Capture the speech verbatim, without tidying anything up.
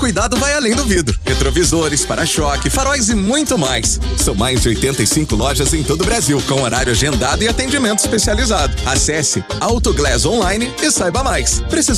cuidado vai além do vidro. Retrovisores, para-choque, faróis e muito mais. São mais de oitenta e cinco lojas em todo o Brasil, com horário agendado e atendimento especializado. Acesse Autoglass Online e saiba mais. Precisou